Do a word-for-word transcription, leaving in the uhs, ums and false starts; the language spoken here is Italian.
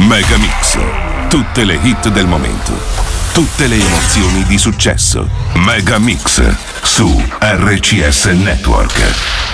Megamix. Tutte le hit del momento. Tutte le emozioni di successo. Megamix su R C S Network.